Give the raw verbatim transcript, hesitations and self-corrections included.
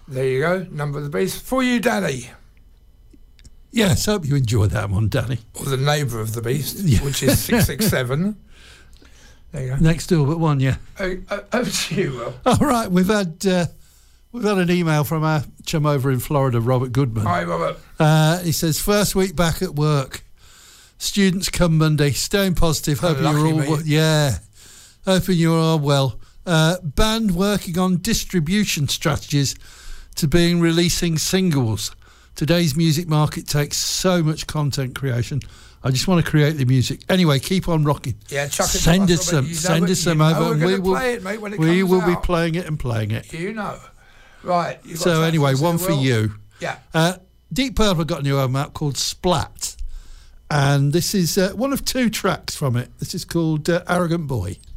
There you go, Number of the Beast. For you, Danny. Yes, hope you enjoyed that one, Danny. Or the neighbour of the Beast, Yeah. which is six six seven. There you go. Next door but one, yeah. Oh, oh, over to you, Will. All right, we've had uh, we've had an email from our chum over in Florida, Robert Goodman. Hi, Robert. Uh, he says, first week back at work. Students come Monday, staying positive, hoping Lucky you're all me. well. Yeah, hoping you're all well. Uh, band working on distribution strategies to being releasing singles. Today's music market takes so much content creation. I just want to create the music. Anyway, keep on rocking. Yeah, chuck it to Send us, us Robert. some. You know Send it- us you some know over, we're and gonna we will. play it, mate, when it we comes will be out. playing it and playing it. You know. Right. you've got So something anyway, to say, one for Will? you. Yeah. Uh, Deep Purple have got a new album out called Splat, and this is uh, one of two tracks from it. This is called uh, Arrogant Boy.